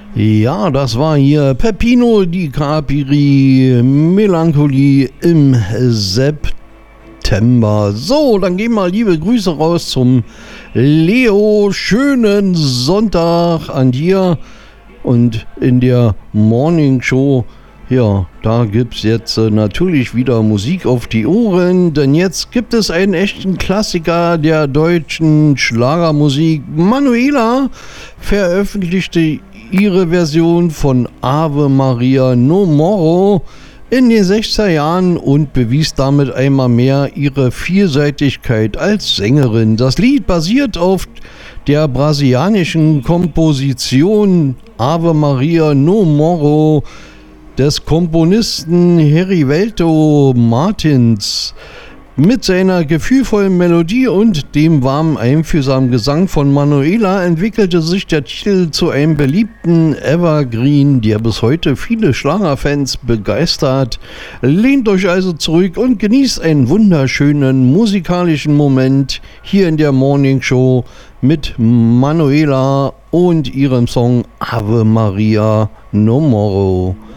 Ja, das war hier Peppino di Capri, Melancholie im September. So, dann gehen mal liebe Grüße raus zum Leo. Schönen Sonntag an dir. Und in der Morning Show, ja, da gibt es jetzt natürlich wieder Musik auf die Ohren, denn jetzt gibt es einen echten Klassiker der deutschen Schlagermusik. Manuela veröffentlichte ihre Version von Ave Maria No More in den 60er Jahren und bewies damit einmal mehr ihre Vielseitigkeit als Sängerin. Das Lied basiert auf der brasilianischen Komposition Ave Maria No More des Komponisten Herivelto Martins. Mit seiner gefühlvollen Melodie und dem warmen, einfühlsamen Gesang von Manuela entwickelte sich der Titel zu einem beliebten Evergreen, der bis heute viele Schlagerfans begeistert. Lehnt euch also zurück und genießt einen wunderschönen musikalischen Moment hier in der Morning Show mit Manuela und ihrem Song Ave Maria No More.